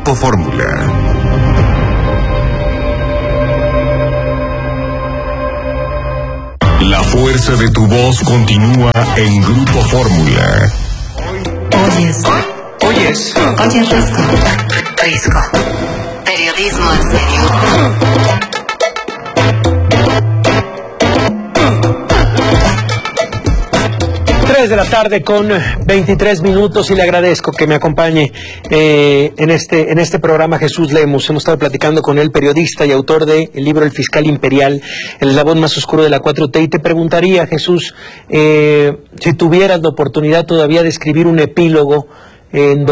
Grupo Fórmula. La fuerza de tu voz continúa en Grupo Fórmula. Oyes Risco. Periodismo en serio. 3 de la tarde con 23 minutos y le agradezco que me acompañe en este programa Jesús Lemus. Hemos estado platicando con él, periodista y autor del libro El Fiscal Imperial, el eslabón más oscuro de la 4T. Y te preguntaría, Jesús, si tuvieras la oportunidad todavía de escribir un epílogo en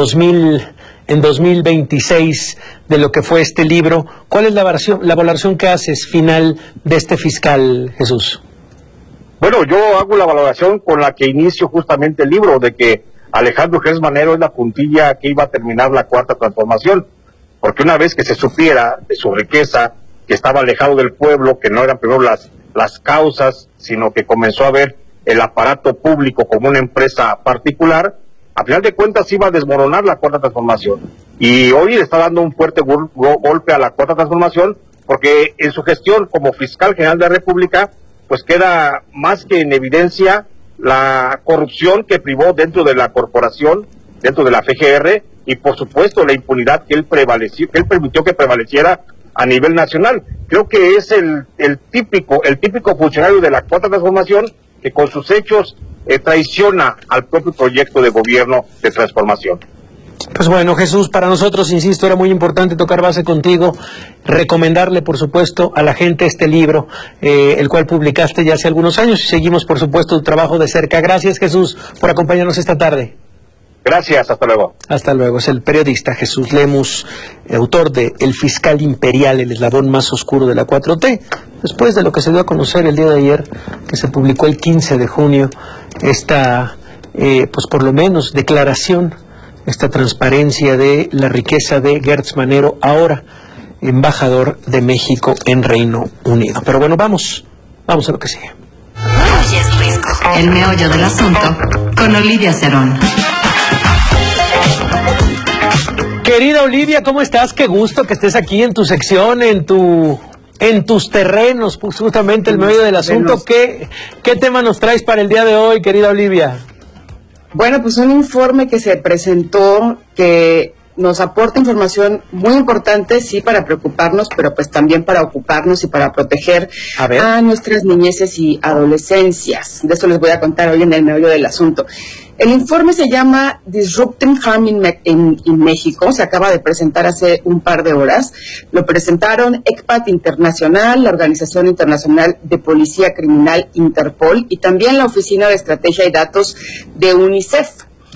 2026 de lo que fue este libro, ¿cuál es la valoración que haces final de este fiscal, Jesús? Bueno, yo hago la valoración con la que inicio justamente el libro, de que Alejandro Gertz Manero es la puntilla que iba a terminar la cuarta transformación, porque una vez que se supiera de su riqueza, que estaba alejado del pueblo, que no eran primero las causas, sino que comenzó a ver el aparato público como una empresa particular, a final de cuentas iba a desmoronar la cuarta transformación. Y hoy le está dando un fuerte golpe a la cuarta transformación, porque en su gestión como fiscal general de la República, pues queda más que en evidencia la corrupción que privó dentro de la corporación, dentro de la FGR, y por supuesto la impunidad que él permitió que prevaleciera a nivel nacional. Creo que es el típico funcionario de la cuarta transformación que con sus hechos traiciona al propio proyecto de gobierno de transformación. Pues bueno, Jesús, para nosotros, insisto, era muy importante tocar base contigo, recomendarle, por supuesto, a la gente este libro, el cual publicaste ya hace algunos años, y seguimos, por supuesto, tu trabajo de cerca. Gracias, Jesús, por acompañarnos esta tarde. Gracias, hasta luego. Hasta luego. Es el periodista Jesús Lemus, autor de El Fiscal Imperial, el eslabón más oscuro de la 4T. Después de lo que se dio a conocer el día de ayer, que se publicó el 15 de junio, esta, pues por lo menos, declaración, esta transparencia de la riqueza de Gertz Manero, ahora embajador de México en Reino Unido. Pero bueno, vamos a lo que sigue. Oyes Risco, el meollo del asunto, con Olivia Cerón. Querida Olivia, ¿cómo estás? Qué gusto que estés aquí en tu sección, en tus terrenos, pues justamente el meollo del asunto. ¿Qué tema nos traes para el día de hoy, querida Olivia? Bueno, pues un informe que se presentó que nos aporta información muy importante, sí, para preocuparnos, pero pues también para ocuparnos y para proteger a nuestras niñeces y adolescencias. De eso les voy a contar hoy en el meollo del asunto. El informe se llama Disrupting Harm in México, se acaba de presentar hace un par de horas. Lo presentaron ECPAT Internacional, la Organización Internacional de Policía Criminal Interpol y también la Oficina de Estrategia y Datos de UNICEF.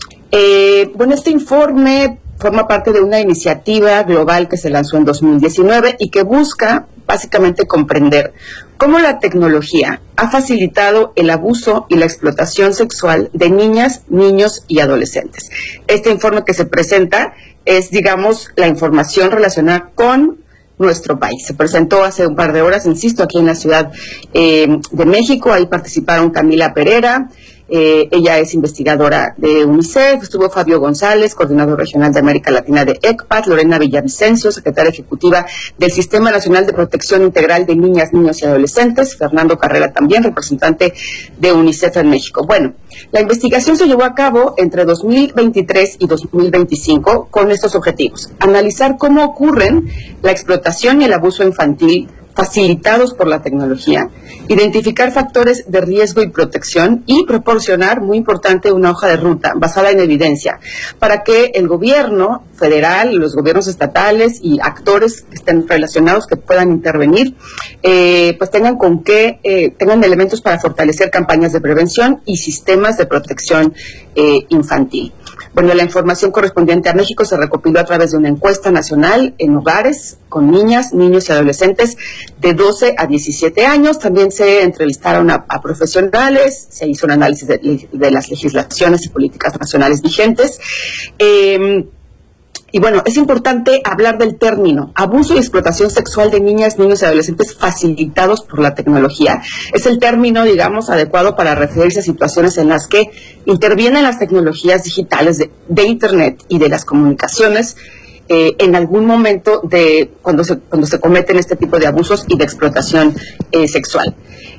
Bueno, este informe forma parte de una iniciativa global que se lanzó en 2019 y que busca básicamente comprender cómo la tecnología ha facilitado el abuso y la explotación sexual de niñas, niños y adolescentes. Este informe que se presenta es, digamos, la información relacionada con nuestro país. Se presentó hace un par de horas, insisto, aquí en la Ciudad de México. Ahí participaron Camila Pereira, ella es investigadora de UNICEF, estuvo Fabio González, coordinador regional de América Latina de ECPAT, Lorena Villavicencio, secretaria ejecutiva del Sistema Nacional de Protección Integral de Niñas, Niños y Adolescentes, Fernando Carrera también, representante de UNICEF en México. Bueno, la investigación se llevó a cabo entre 2023 y 2025 con estos objetivos: analizar cómo ocurren la explotación y el abuso infantil facilitados por la tecnología, identificar factores de riesgo y protección y proporcionar, muy importante, una hoja de ruta basada en evidencia para que el gobierno federal, los gobiernos estatales y actores que estén relacionados, que puedan intervenir, pues tengan tengan elementos para fortalecer campañas de prevención y sistemas de protección infantil. Bueno, la información correspondiente a México se recopiló a través de una encuesta nacional en hogares con niñas, niños y adolescentes de 12 a 17 años. También se entrevistaron a profesionales, se hizo un análisis de las legislaciones y políticas nacionales vigentes. Y bueno, es importante hablar del término abuso y explotación sexual de niñas, niños y adolescentes facilitados por la tecnología. Es el término, digamos, adecuado para referirse a situaciones en las que intervienen las tecnologías digitales de Internet y de las comunicaciones en algún momento de cuando se cometen este tipo de abusos y de explotación sexual.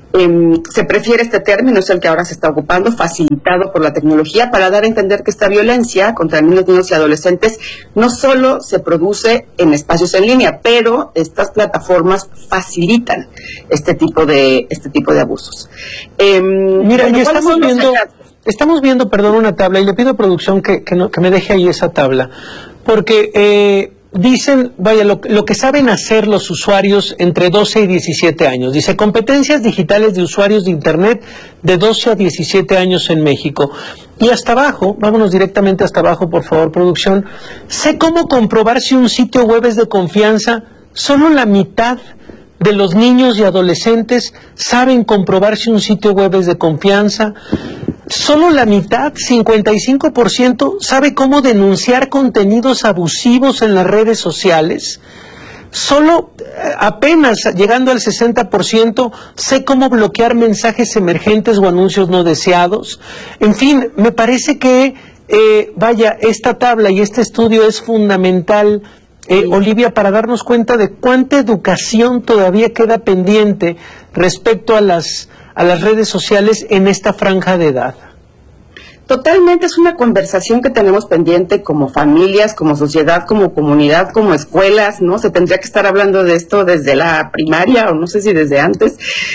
Se prefiere este término, es el que ahora se está ocupando, facilitado por la tecnología, para dar a entender que esta violencia contra niños y adolescentes no solo se produce en espacios en línea, pero estas plataformas facilitan este tipo de abusos. Mira, y estamos viendo, perdón, una tabla, y le pido a producción que me deje ahí esa tabla, porque dicen, vaya, lo que saben hacer los usuarios entre 12 y 17 años. Dice, competencias digitales de usuarios de Internet de 12 a 17 años en México. Y hasta abajo, vámonos directamente hasta abajo, por favor, producción. Sé cómo comprobar si un sitio web es de confianza. Solo la mitad de los niños y adolescentes saben comprobar si un sitio web es de confianza. Solo la mitad, 55%, sabe cómo denunciar contenidos abusivos en las redes sociales. Solo apenas llegando al 60%, sé cómo bloquear mensajes emergentes o anuncios no deseados. En fin, me parece que, esta tabla y este estudio es fundamental, Olivia, para darnos cuenta de cuánta educación todavía queda pendiente respecto a las redes sociales en esta franja de edad. Totalmente, es una conversación que tenemos pendiente como familias, como sociedad, como comunidad, como escuelas, ¿no? Se tendría que estar hablando de esto desde la primaria o no sé si desde antes.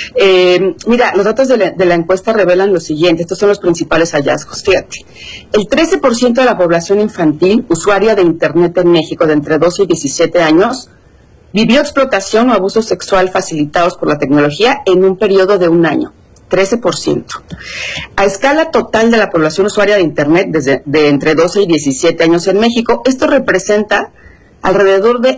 Mira, los datos de la encuesta revelan lo siguiente, estos son los principales hallazgos, fíjate. El 13% de la población infantil usuaria de Internet en México de entre 12 y 17 años vivió explotación o abuso sexual facilitados por la tecnología en un periodo de un año. 13%. A escala total de la población usuaria de Internet de entre 12 y 17 años en México, esto representa alrededor de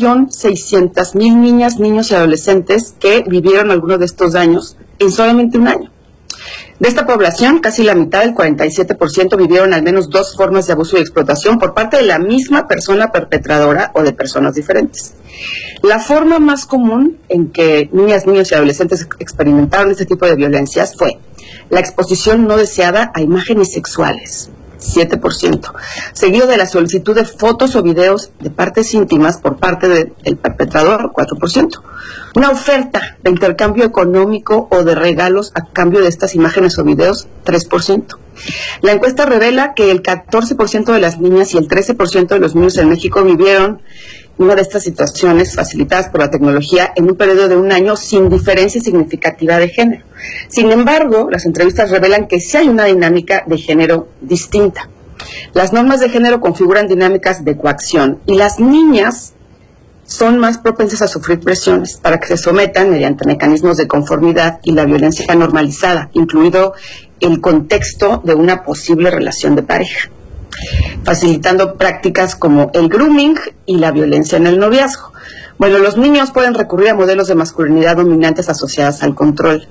1.600.000 niñas, niños y adolescentes que vivieron alguno de estos daños en solamente un año. De esta población, casi la mitad, el 47%, vivieron al menos dos formas de abuso y explotación por parte de la misma persona perpetradora o de personas diferentes. La forma más común en que niñas, niños y adolescentes experimentaron este tipo de violencias fue la exposición no deseada a imágenes sexuales, 7%, seguido de la solicitud de fotos o videos de partes íntimas por parte del perpetrador, 4%. Una oferta de intercambio económico o de regalos a cambio de estas imágenes o videos, 3%. La encuesta revela que el 14% de las niñas y el 13% de los niños en México vivieron una de estas situaciones facilitadas por la tecnología en un periodo de un año sin diferencia significativa de género. Sin embargo, las entrevistas revelan que sí hay una dinámica de género distinta. Las normas de género configuran dinámicas de coacción y las niñas son más propensas a sufrir presiones para que se sometan mediante mecanismos de conformidad y la violencia normalizada, incluido el contexto de una posible relación de pareja, facilitando prácticas como el grooming y la violencia en el noviazgo. Bueno, los niños pueden recurrir a modelos de masculinidad dominantes asociadas al control.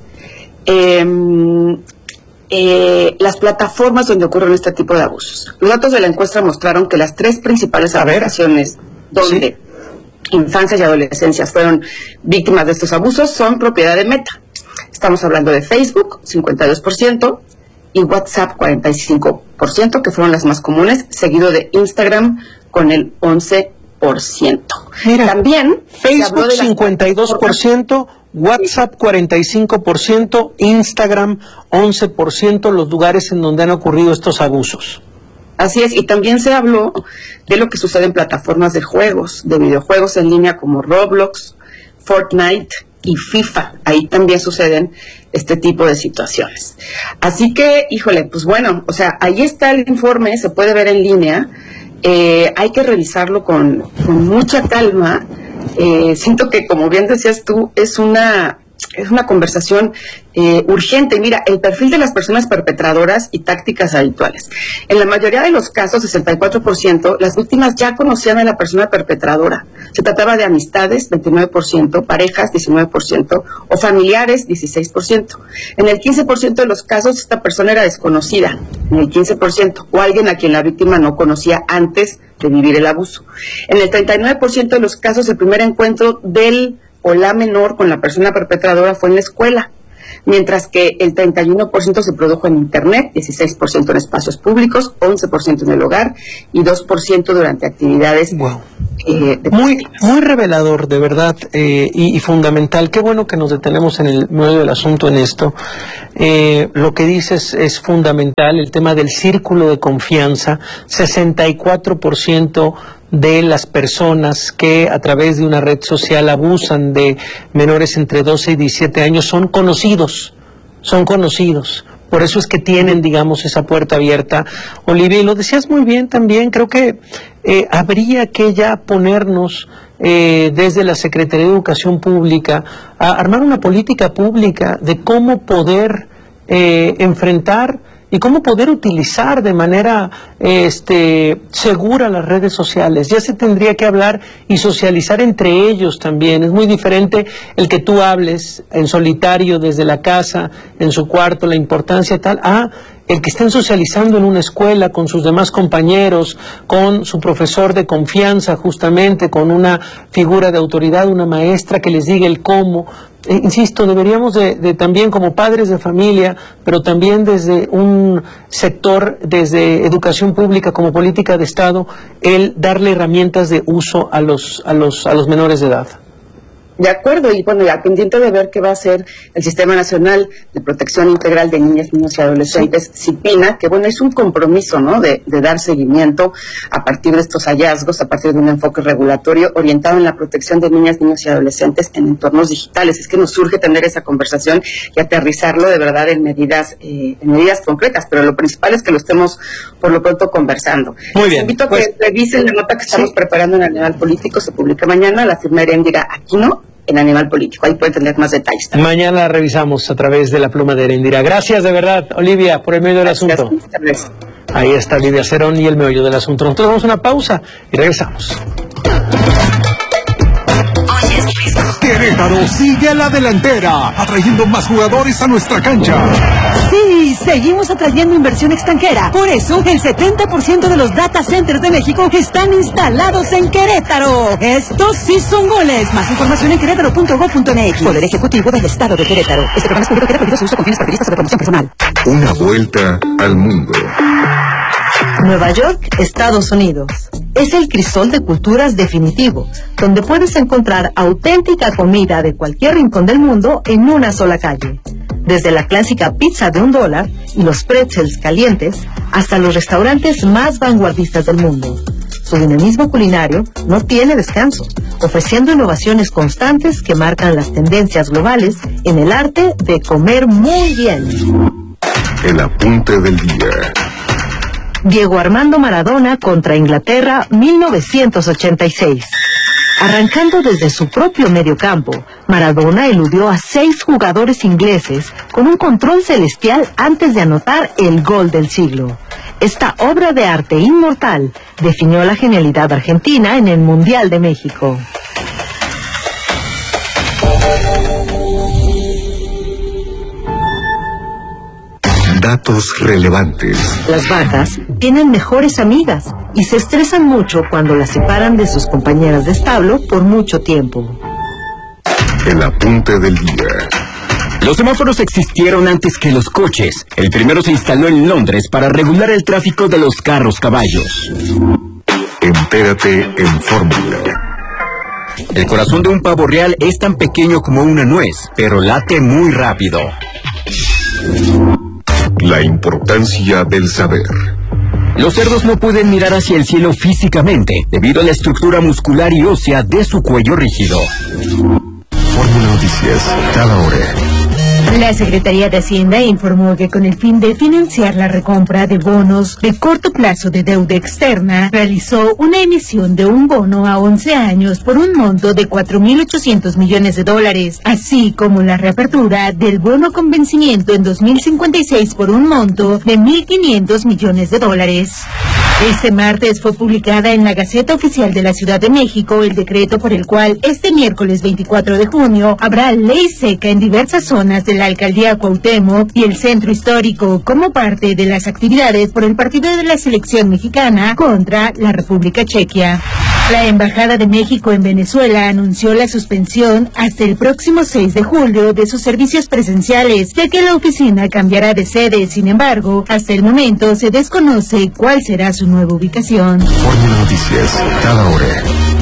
Las plataformas donde ocurren este tipo de abusos. Los datos de la encuesta mostraron que las tres principales aplicaciones donde infancias y adolescencias fueron víctimas de estos abusos son propiedad de Meta. Estamos hablando de Facebook, 52%, y WhatsApp, 45%, que fueron las más comunes, seguido de Instagram con el 11%. Mira, también Facebook 52%, WhatsApp 45%, Instagram 11%, los lugares en donde han ocurrido estos abusos. Así es, y también se habló de lo que sucede en plataformas de juegos, de videojuegos en línea como Roblox, Fortnite y FIFA. Ahí también suceden este tipo de situaciones. Así que, híjole, pues bueno, o sea, ahí está el informe, se puede ver en línea. Hay que revisarlo con mucha calma. Siento que, como bien decías tú, es una conversación urgente. Mira, el perfil de las personas perpetradoras y tácticas habituales. En la mayoría de los casos, 64%, las víctimas ya conocían a la persona perpetradora. Se trataba de amistades, 29%, parejas, 19%, o familiares, 16%. En el 15% de los casos, esta persona era desconocida, en el 15%, o alguien a quien la víctima no conocía antes de vivir el abuso. En el 39% de los casos, el primer encuentro del o la menor con la persona perpetradora fue en la escuela. mientras que el 31% se produjo en Internet, 16% en espacios públicos, 11% en el hogar y 2% durante actividades. Wow. Muy revelador, de verdad, y fundamental. Qué bueno que nos detenemos en el medio del asunto en esto. Lo que dices es fundamental, el tema del círculo de confianza. 64% de las personas que a través de una red social abusan de menores entre 12 y 17 años son conocidos. Por eso es que tienen, digamos, esa puerta abierta. Olivia, y lo decías muy bien también, creo que habría que ya ponernos desde la Secretaría de Educación Pública a armar una política pública de cómo poder enfrentar y cómo poder utilizar de manera segura las redes sociales. Ya se tendría que hablar y socializar entre ellos también. Es muy diferente el que tú hables en solitario desde la casa, en su cuarto, la importancia tal, a el que estén socializando en una escuela con sus demás compañeros, con su profesor de confianza justamente, con una figura de autoridad, una maestra que les diga el cómo. Insisto, deberíamos de también como padres de familia, pero también desde un sector, desde educación pública como política de Estado, el darle herramientas de uso a los menores de edad. De acuerdo, y bueno, ya pendiente de ver qué va a hacer el Sistema Nacional de Protección Integral de Niñas, Niños y Adolescentes, CIPINA, que bueno, es un compromiso, ¿no?, de dar seguimiento a partir de estos hallazgos, a partir de un enfoque regulatorio orientado en la protección de niñas, niños y adolescentes en entornos digitales. Es que nos surge tener esa conversación y aterrizarlo de verdad en medidas concretas, pero lo principal es que lo estemos por lo pronto conversando. Muy bien. Les invito a que revisen la nota que estamos preparando en Animal Político, se publica mañana, la firma Heréndira Aquino, en Animal Político. Ahí pueden tener más detalles también. Mañana la revisamos a través de la pluma de Heréndira. Gracias de verdad, Olivia, por el medio del asunto. Ahí está Olivia Cerón y el meollo del asunto. Nosotros vamos a una pausa y regresamos. Querétaro sigue a la delantera, atrayendo más jugadores a nuestra cancha. Sí, seguimos atrayendo inversión extranjera. Por eso, el 70% de los data centers de México están instalados en Querétaro. Estos sí son goles. Más información en querétaro.gov.mx. Poder Ejecutivo del Estado de Querétaro. Este programa es público, queda prohibido su uso con fines partidistas o de promoción personal. Una vuelta al mundo. Nueva York, Estados Unidos. Es el crisol de culturas definitivo, donde puedes encontrar auténtica comida de cualquier rincón del mundo en una sola calle. Desde la clásica pizza de $1 y los pretzels calientes, hasta los restaurantes más vanguardistas del mundo. Su dinamismo culinario no tiene descanso, ofreciendo innovaciones constantes que marcan las tendencias globales en el arte de comer muy bien. El apunte del día. Diego Armando Maradona contra Inglaterra, 1986. Arrancando desde su propio mediocampo, Maradona eludió a 6 jugadores ingleses con un control celestial antes de anotar el gol del siglo. Esta obra de arte inmortal definió la genialidad argentina en el Mundial de México. Datos relevantes. Las vacas tienen mejores amigas y se estresan mucho cuando las separan de sus compañeras de establo por mucho tiempo. El apunte del día. Los semáforos existieron antes que los coches. El primero se instaló en Londres para regular el tráfico de los carros caballos. Entérate en Fórmula. El corazón de un pavo real es tan pequeño como una nuez, pero late muy rápido. La importancia del saber. Los cerdos no pueden mirar hacia el cielo físicamente, debido a la estructura muscular y ósea de su cuello rígido. Fórmula Noticias, cada hora. La Secretaría de Hacienda informó que con el fin de financiar la recompra de bonos de corto plazo de deuda externa, realizó una emisión de un bono a 11 años por un monto de $4.800 millones, así como la reapertura del bono con vencimiento en 2056 por un monto de $1.500 millones. Este martes fue publicada en la Gaceta Oficial de la Ciudad de México el decreto por el cual este miércoles 24 de junio habrá ley seca en diversas zonas de la Alcaldía Cuauhtémoc y el Centro Histórico como parte de las actividades por el partido de la selección mexicana contra la República Chequia. La Embajada de México en Venezuela anunció la suspensión hasta el próximo 6 de julio de sus servicios presenciales, ya que la oficina cambiará de sede. Sin embargo, hasta el momento se desconoce cuál será su nueva ubicación. Fórmula Noticias, cada hora.